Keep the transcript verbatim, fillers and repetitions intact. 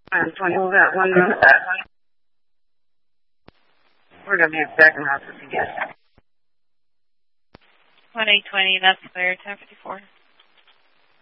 Um, twenty, hold that one minute. We're going to be expecting houses again. one eight twenty, that's clear, ten fifty-four.